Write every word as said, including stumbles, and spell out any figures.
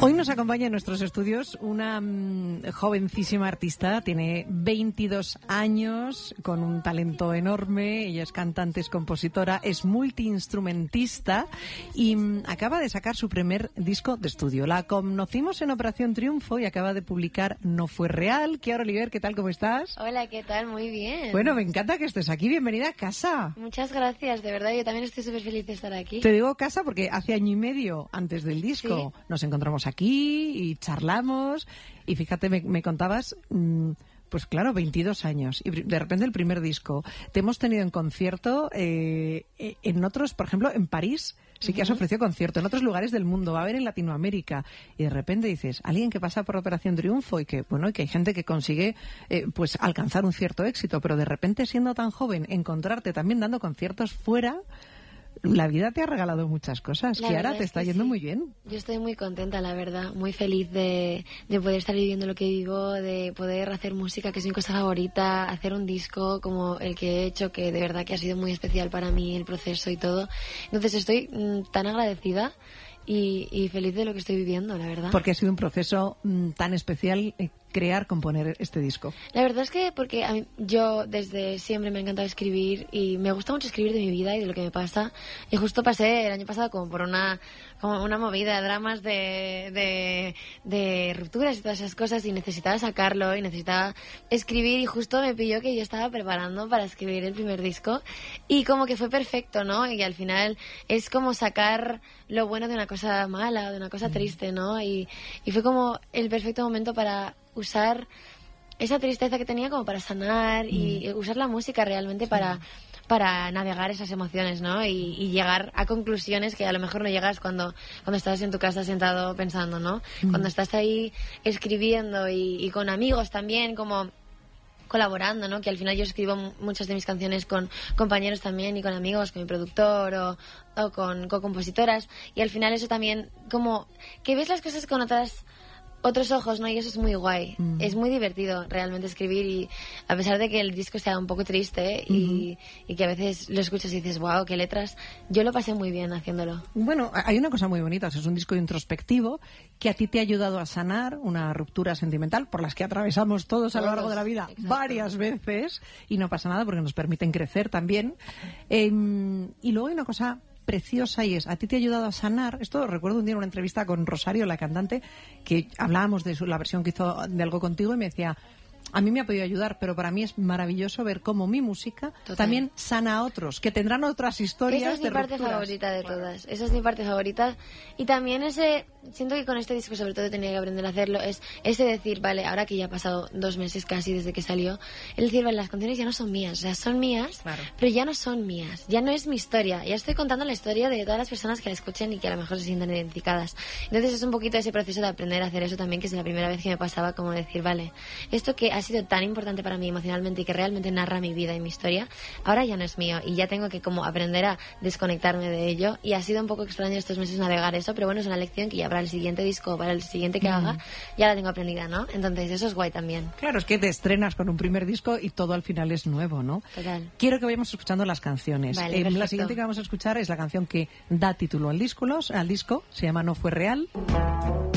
Hoy nos acompaña en nuestros estudios una um, jovencísima artista, tiene veintidós años, con un talento enorme, ella es cantante, es compositora, es multiinstrumentista y um, acaba de sacar su primer disco de estudio. La conocimos en Operación Triunfo y acaba de publicar No Fue Real. Kiara Oliver, ¿qué tal? ¿Cómo estás? Hola, ¿qué tal? Muy bien. Bueno, me encanta que estés aquí, bienvenida a casa. Muchas gracias, de verdad, yo también estoy súper feliz de estar aquí. Te digo casa porque hace año y medio antes del disco ¿Sí? nos encontramos aquí y charlamos y fíjate, me, me contabas, mmm, pues claro, veintidós años y de repente el primer disco. Te hemos tenido en concierto eh, en otros, por ejemplo, en París sí que has ofrecido concierto, en otros lugares del mundo, va a haber en Latinoamérica y de repente dices, alguien que pasa por Operación Triunfo y que, bueno, y que hay gente que consigue eh, pues alcanzar un cierto éxito, pero de repente siendo tan joven, encontrarte también dando conciertos fuera. La vida te ha regalado muchas cosas. Kiara, te está yendo sí. muy bien. Yo estoy muy contenta, la verdad. Muy feliz de, de poder estar viviendo lo que vivo, de poder hacer música, que es mi cosa favorita, hacer un disco como el que he hecho, que de verdad que ha sido muy especial para mí, el proceso y todo. Entonces estoy mmm, tan agradecida y, y feliz de lo que estoy viviendo, la verdad. Porque ha sido un proceso mmm, tan especial eh, crear, componer este disco. La verdad es que porque a mí, yo desde siempre me ha encantado escribir y me gusta mucho escribir de mi vida y de lo que me pasa. Y justo pasé el año pasado como por una como una movida de dramas de, de, de rupturas y todas esas cosas y necesitaba sacarlo y necesitaba escribir y justo me pilló que yo estaba preparando para escribir el primer disco y como que fue perfecto, ¿no? Y al final es como sacar lo bueno de una cosa mala, de una cosa triste, ¿no? Y, y fue como el perfecto momento para usar esa tristeza que tenía como para sanar y mm. usar la música realmente sí. para para navegar esas emociones, ¿no? Y, y llegar a conclusiones que a lo mejor no llegas cuando, cuando estás en tu casa sentado pensando, ¿no? Mm. Cuando estás ahí escribiendo y, y con amigos también, como colaborando, ¿no? Que al final yo escribo muchas de mis canciones con compañeros también y con amigos, con mi productor o, o con, con compositoras y al final eso también como que ves las cosas con otras otros ojos, ¿no? Y eso es muy guay. Mm. Es muy divertido realmente escribir y a pesar de que el disco sea un poco triste y, uh-huh. y que a veces lo escuchas y dices, wow, qué letras, yo lo pasé muy bien haciéndolo. Bueno, hay una cosa muy bonita, o sea, es un disco introspectivo que a ti te ha ayudado a sanar una ruptura sentimental por las que atravesamos todos, todos a lo largo de la vida exacto. varias veces y no pasa nada porque nos permiten crecer también. Eh, y luego hay una cosa preciosa y es, a ti te ha ayudado a sanar, esto recuerdo un día en una entrevista con Rosario, la cantante, que hablábamos de su, la versión que hizo de Algo Contigo y me decía, a mí me ha podido ayudar, pero para mí es maravilloso ver cómo mi música Total. también sana a otros, que tendrán otras historias. Esa es de mi parte rupturas. favorita de claro. todas, esa es mi parte favorita y también ese, siento que con este disco sobre todo tenía que aprender a hacerlo, es ese decir, vale, ahora que ya ha pasado dos meses casi desde que salió, el decir, vale, las canciones ya no son mías, o sea, son mías, claro. pero ya no son mías, ya no es mi historia, ya estoy contando la historia de todas las personas que la escuchen y que a lo mejor se sientan identificadas. Entonces es un poquito ese proceso de aprender a hacer eso también, que es la primera vez que me pasaba como decir, vale, esto que ha sido tan importante para mí emocionalmente y que realmente narra mi vida y mi historia, ahora ya no es mío y ya tengo que como aprender a desconectarme de ello y ha sido un poco extraño estos meses navegar eso, pero bueno, es una lección que ya para el siguiente disco, para el siguiente que mm. haga, ya la tengo aprendida, ¿no? Entonces eso es guay también. Claro, es que te estrenas con un primer disco y todo al final es nuevo, ¿no? Total. Quiero que vayamos escuchando las canciones. Vale, eh, la siguiente que vamos a escuchar es la canción que da título al disco, al disco, se llama No Fue Real.